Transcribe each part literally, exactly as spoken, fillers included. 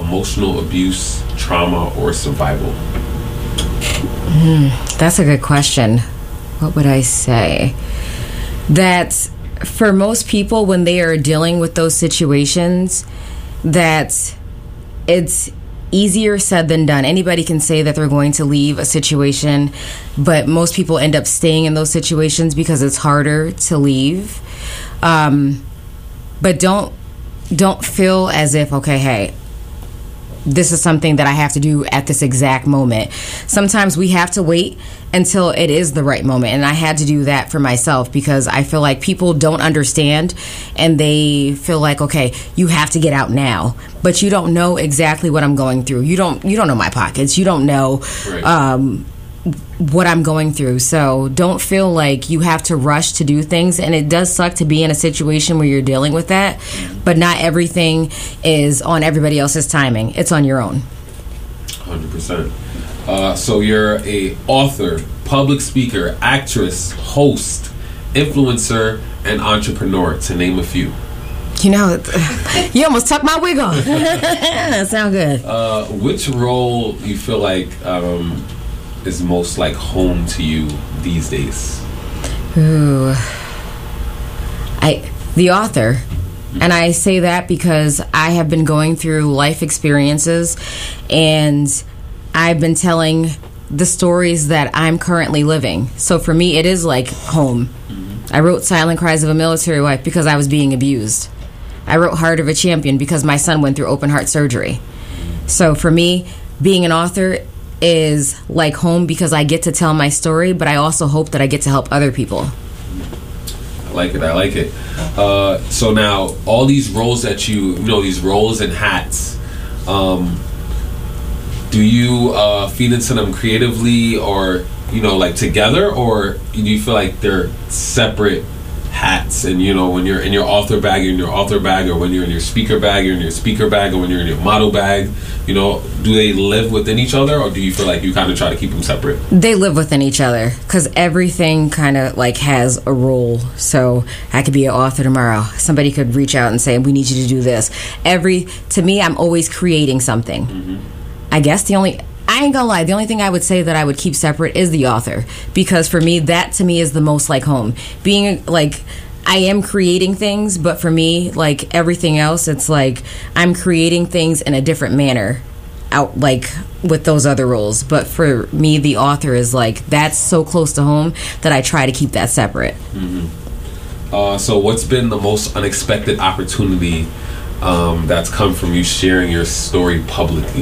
emotional abuse, trauma, or survival? Mm, that's a good question. What would I say? That for most people, when they are dealing with those situations, that it's easier said than done. Anybody can say that they're going to leave a situation, but most people end up staying in those situations because it's harder to leave. Um, but don't don't feel as if, okay, hey, this is something that I have to do at this exact moment. Sometimes we have to wait until it is the right moment. And I had to do that for myself because I feel like people don't understand and they feel like, okay, you have to get out now. But you don't know exactly what I'm going through. You don't you don't know my pockets. You don't know Right. um, what I'm going through. So don't feel like you have to rush to do things. And it does suck to be in a situation where you're dealing with that. But not everything is on everybody else's timing. It's on your own. one hundred percent. Uh, so you're a author, public speaker, actress, host, influencer, and entrepreneur, to name a few. You know, you almost tucked my wig on. That sound good. Uh, which role you feel like um, is most like home to you these days? Ooh. I the author. And I say that because I have been going through life experiences and I've been telling the stories that I'm currently living. So for me, it is like home. Mm-hmm. I wrote Silent Cries of a Military Wife because I was being abused. I wrote Heart of a Champion because my son went through open heart surgery. So for me, being an author is like home because I get to tell my story, but I also hope that I get to help other people. I like it. I like it. Uh, so now, all these roles that you, you know, these roles and hats, um, do you uh, feed into them creatively or, you know, like together? Or do you feel like they're separate hats? And, you know, when you're in your author bag, you're in your author bag, or when you're in your speaker bag, you're in your speaker bag, or when you're in your model bag, you know, do they live within each other, or do you feel like you kind of try to keep them separate? They live within each other because everything kind of like has a role. So I could be an author tomorrow. Somebody could reach out and say, we need you to do this. Every, to me, I'm always creating something. Mm-hmm. I guess the only, I ain't gonna lie, the only thing I would say that I would keep separate is the author. Because for me, that to me is the most like home. Being like, I am creating things, but for me, like everything else, it's like I'm creating things in a different manner out like with those other roles. But for me, the author is like, that's so close to home that I try to keep that separate. Mm-hmm. Uh, so what's been the most unexpected opportunity um, that's come from you sharing your story publicly?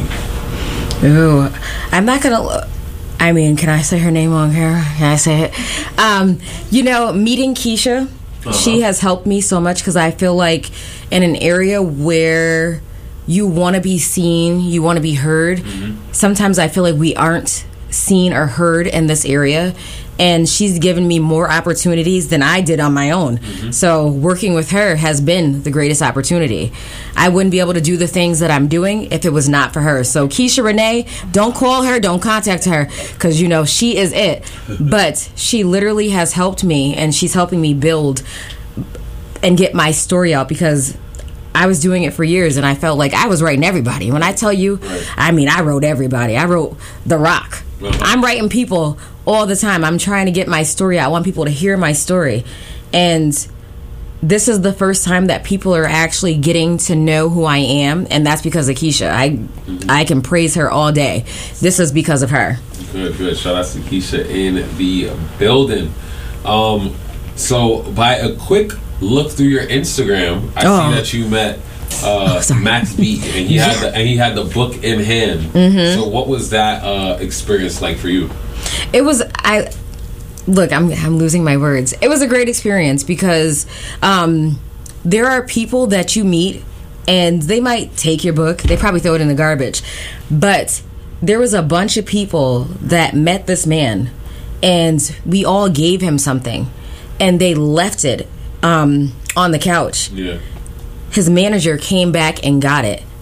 Ooh, I'm not gonna. I mean, can I say her name on here? Can I say it? Um, you know, meeting Keisha, uh-huh. She has helped me so much because I feel like in an area where you want to be seen, you want to be heard. Mm-hmm. Sometimes I feel like we aren't seen or heard in this area. And she's given me more opportunities than I did on my own. Mm-hmm. So working with her has been the greatest opportunity. I wouldn't be able to do the things that I'm doing if it was not for her. So Keisha Renee, don't call her, don't contact her, because, you know, she is it. But she literally has helped me, and she's helping me build and get my story out because I was doing it for years, and I felt like I was writing everybody. When I tell you, right. I mean, I wrote everybody. I wrote The Rock. Uh-huh. I'm writing people all the time. I'm trying to get my story out. I want people to hear my story. And this is the first time that people are actually getting to know who I am, and that's because of Keisha. I mm-hmm. I can praise her all day. This is because of her. Good, good. Shout out to Keisha in the building. Um, so by a quick look through your Instagram, I oh. see that you met uh, oh, Max B, and he had the and he had the book in hand. Mm-hmm. So what was that uh, experience like for you? It was I look. I'm I'm losing my words. It was a great experience because um, there are people that you meet, and they might take your book. They probably throw it in the garbage, but there was a bunch of people that met this man, and we all gave him something, and they left it um, on the couch. Yeah. His manager came back and got it.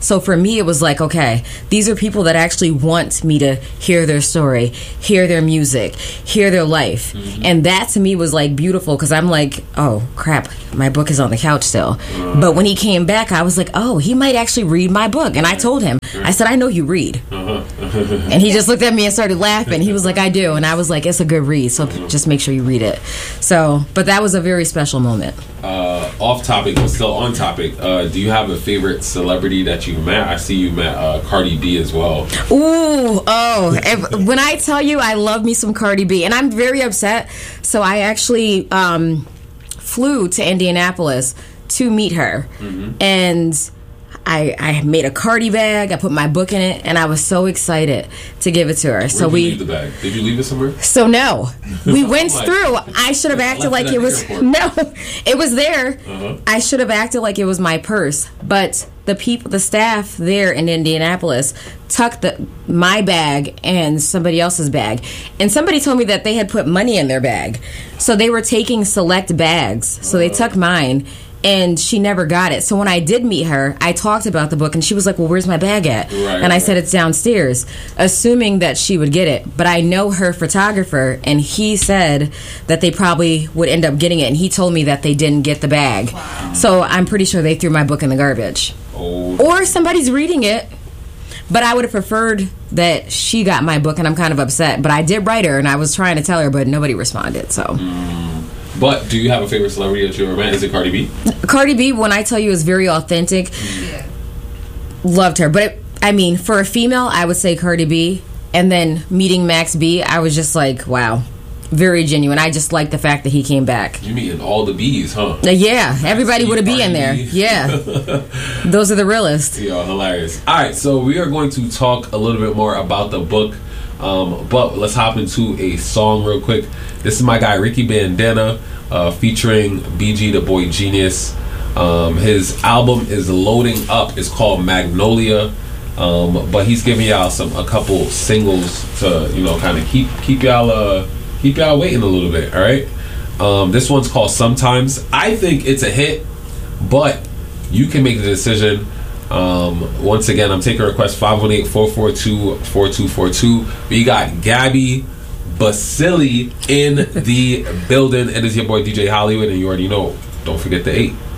So for me, it was like, okay, these are people that actually want me to hear their story, hear their music, hear their life. Mm-hmm. And that to me was like beautiful because I'm like, oh, crap, my book is on the couch still. Uh-huh. But when he came back, I was like, oh, he might actually read my book. And I told him, I said, I know you read. Uh-huh. And he just looked at me and started laughing. He was like, I do. And I was like, it's a good read, so uh-huh. just make sure you read it. So, but that was a very special moment. Uh, off topic, but still on topic. Uh, do you have a favorite celebrity that you met? I see you met uh, Cardi B as well. Ooh, oh. If, when I tell you I love me some Cardi B, and I'm very upset, so I actually um, flew to Indianapolis to meet her. Mm-hmm. And I, I made a Cardi bag. I put my book in it, and I was so excited to give it to her. Where so did we you leave the bag? Did you leave it somewhere? So no, we went through. I should have acted like it was airport. No, it was there. Uh-huh. I should have acted like it was my purse, but the people, the staff there in Indianapolis, took the my bag and somebody else's bag, and somebody told me that they had put money in their bag, so they were taking select bags. So they took mine. And she never got it. So when I did meet her, I talked about the book, and she was like, well, where's my bag at? Right, and I right. said, it's downstairs, assuming that she would get it. But I know her photographer, and he said that they probably would end up getting it, and he told me that they didn't get the bag. Wow. So I'm pretty sure they threw my book in the garbage. Oh. Or somebody's reading it. But I would have preferred that she got my book, and I'm kind of upset. But I did write her, and I was trying to tell her, but nobody responded, so... Mm. But do you have a favorite celebrity that you ever met? Is it Cardi B? Cardi B, when I tell you, is very authentic. Yeah. Loved her. But, it, I mean, for a female, I would say Cardi B. And then meeting Max B, I was just like, wow. Very genuine. I just like the fact that he came back. You mean all the B's, huh? Uh, yeah. Max everybody would have been in there. Yeah. Those are the realest. Yo, hilarious. All right, so we are going to talk a little bit more about the book. Um, but let's hop into a song real quick. This is my guy Ricky Bandana uh, featuring B G the Boy Genius. Um, his album is loading up. It's called Magnolia. Um, but he's giving y'all some a couple singles to you know kind of keep keep y'all uh, keep y'all waiting a little bit. All right. Um, this one's called Sometimes. I think it's a hit, but you can make the decision. Um, once again, I'm taking a request five one eight, four four two, four two four two. We got Gabby Basili in the building. It is your boy D J Hollywood, and you already know, don't forget the eight.